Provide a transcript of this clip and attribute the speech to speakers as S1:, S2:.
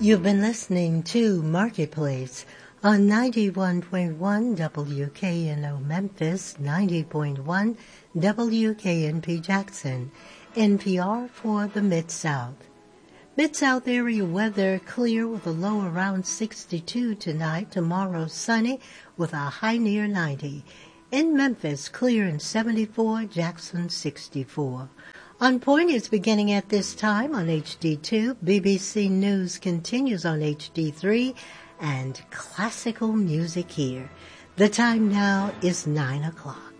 S1: You've been listening to Marketplace on 91.1 WKNO Memphis, 90.1 WKNP Jackson, NPR for the Mid-South. Mid-South area weather clear with a low around 62 tonight. Tomorrow sunny with a high near 90. In Memphis, clear and 74, Jackson 64. On Point is beginning at this time on HD2. BBC News continues on HD3 and classical music here. The time now is 9 o'clock.